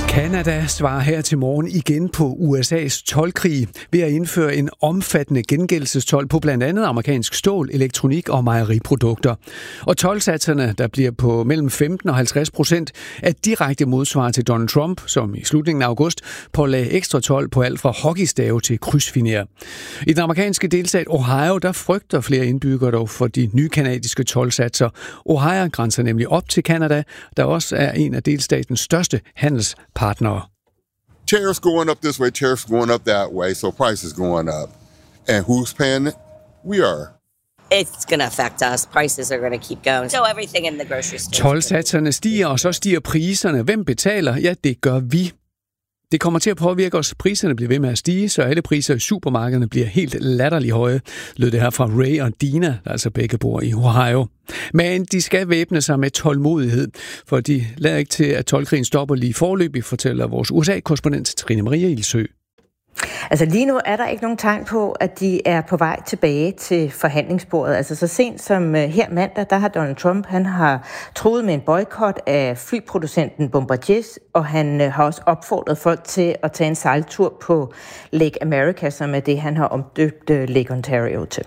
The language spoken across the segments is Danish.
Canada svarer her til morgen igen på USA's toldkrig ved at indføre en omfattende gengældelsestold på blandt andet amerikansk stål, elektronik og mejeriprodukter. Og toldsatserne, der bliver på mellem 15 og 50%, er direkte modsvar til Donald Trump, som i slutningen af august pålagde ekstra told på alt fra hockeystave til krydsfiner. I den amerikanske delstat Ohio, der frygter flere indbyggere dog for de nye kanadiske toldsatser. Ohio grænser nemlig op til Canada, der også er en af delstatens største handelspartnere. Tariffs going up this way, tariffs going up that way, so prices going up. And who's paying it? We are. It's going to affect us. Prices are going to keep going. So everything in the grocery store. Toldsatserne stiger, og så stiger priserne. Hvem betaler? Ja, det gør vi. Det kommer til at påvirke os. Priserne bliver ved med at stige, så alle priser i supermarkederne bliver helt latterligt høje, lød det her fra Ray og Dina, der altså begge bor i Ohio. Men de skal væbne sig med tålmodighed, for de lader ikke til, at toldkrigen stopper lige forløbig, fortæller vores USA-korrespondent Trine Maria Ilsø. Altså lige nu er der ikke nogen tegn på, at de er på vej tilbage til forhandlingsbordet. Altså så sent som her mandag, der har Donald Trump, han har truet med en boykot af flyproducenten Bombardier, og han har også opfordret folk til at tage en sejltur på Lake America, som er det, han har omdøbt Lake Ontario til.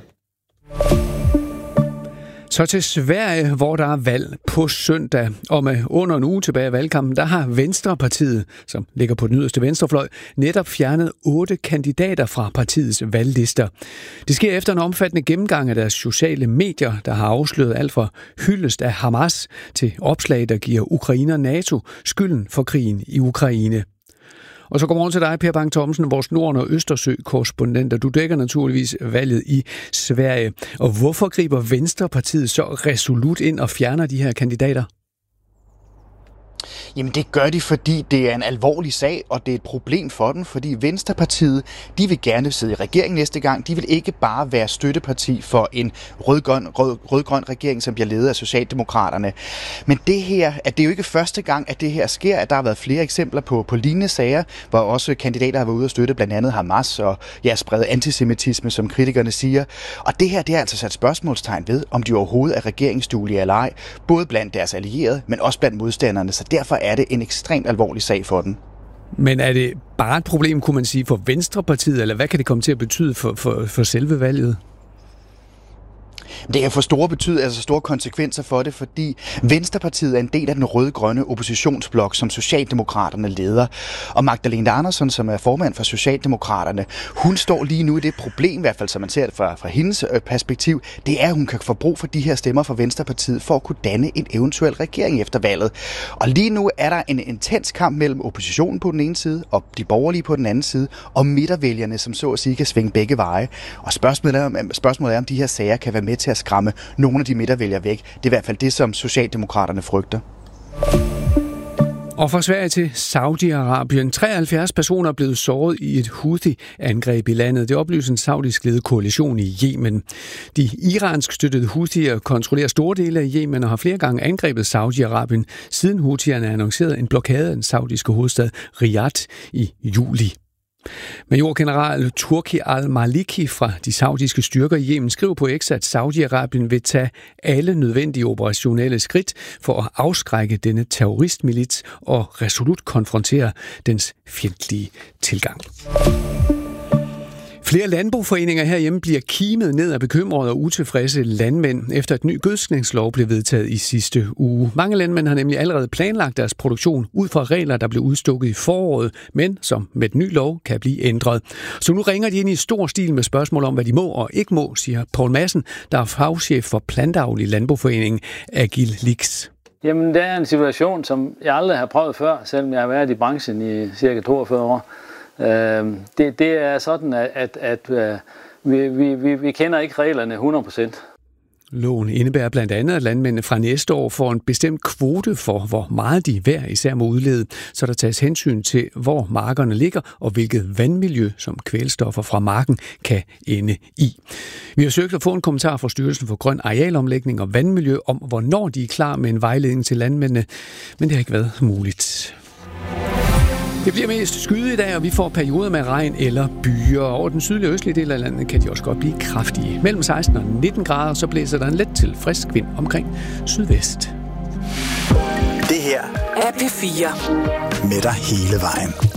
Så til Sverige, hvor der er valg på søndag. Og med under en uge tilbage af valgkampen, der har Venstrepartiet, som ligger på den yderste venstrefløj, netop fjernet 8 kandidater fra partiets valglister. Det sker efter en omfattende gennemgang af deres sociale medier, der har afsløret alt fra hyldest af Hamas til opslag, der giver Ukraine og NATO skylden for krigen i Ukraine. Og så godmorgen til dig, Per Bang Thomsen, vores Nord- og Østersø-korrespondent, og du dækker naturligvis valget i Sverige. Og hvorfor griber Venstrepartiet så resolut ind og fjerner de her kandidater? Jamen det gør de, fordi det er en alvorlig sag, og det er et problem for dem, fordi Venstrepartiet, de vil gerne sidde i regering næste gang. De vil ikke bare være støtteparti for en rød-grøn regering, som bliver ledet af Socialdemokraterne. Men det her, at det er jo ikke første gang, at det her sker, at der har været flere eksempler på lignende sager, hvor også kandidater har været ude at støtte blandt andet Hamas og sprede antisemitisme, som kritikerne siger. Og det her, det er altså sat spørgsmålstegn ved, om de overhovedet er regeringsduelige eller ej, både blandt deres allierede, men også blandt modstanderne. Så derfor er det en ekstremt alvorlig sag for dem. Men er det bare et problem, kunne man sige, for Venstrepartiet, eller hvad kan det komme til at betyde for selve valget? Det kan få store konsekvenser for det, fordi Venstrepartiet er en del af den rød-grønne oppositionsblok, som Socialdemokraterne leder. Og Magdalena Andersson, som er formand for Socialdemokraterne, hun står lige nu i det problem, i hvert fald som man ser det fra hendes perspektiv, det er, at hun kan få brug for de her stemmer fra Venstrepartiet for at kunne danne en eventuel regering efter valget. Og lige nu er der en intens kamp mellem oppositionen på den ene side og de borgerlige på den anden side, og midtervælgerne, som så at sige kan svinge begge veje. Og spørgsmålet er, om de her sager kan være med til at skræmme nogle af de midtervælgere væk. Det er i hvert fald det, som Socialdemokraterne frygter. Og fra Sverige til Saudi-Arabien. 73 personer er blevet såret i et Houthi-angreb i landet. Det oplyser en saudisk-ledet koalition i Yemen. De iransk-støttede Houthier kontrollerer store dele af Yemen og har flere gange angrebet Saudi-Arabien, siden Houthierne annoncerede en blokade af den saudiske hovedstad Riyadh i juli. Majorgeneral Turki al-Maliki fra de saudiske styrker i Yemen skriver på X, at Saudi-Arabien vil tage alle nødvendige operationelle skridt for at afskrække denne terroristmilits og resolut konfrontere dens fjendtlige tilgang. Flere landboforeninger herhjemme bliver kimet ned af bekymrede og utilfredse landmænd, efter et ny gødskningslov blev vedtaget i sidste uge. Mange landmænd har nemlig allerede planlagt deres produktion ud fra regler, der blev udstukket i foråret, men som med den nye lov kan blive ændret. Så nu ringer de ind i stor stil med spørgsmål om, hvad de må og ikke må, siger Poul Madsen, der er fagchef for plantavl i Landboforeningen Agilix. Jamen, det er en situation, som jeg aldrig har prøvet før, selvom jeg har været i branchen i cirka 42 år. Det er sådan, at vi kender ikke reglerne 100%. Loven indebærer blandt andet, at landmændene fra næste år får en bestemt kvote for, hvor meget de hver især må udlede, så der tages hensyn til, hvor markerne ligger og hvilket vandmiljø, som kvælstoffer fra marken kan ende i. Vi har søgt at få en kommentar fra Styrelsen for Grøn Arealomlægning og Vandmiljø om, hvornår de er klar med en vejledning til landmændene, men det har ikke været muligt. Det bliver mest skyet i dag, og vi får perioder med regn eller byer. Over den sydlige og østlige del af landet kan de også godt blive kraftige. Mellem 16 og 19 grader, så blæser der en let til frisk vind omkring sydvest. Det her er P4. Med dig hele vejen.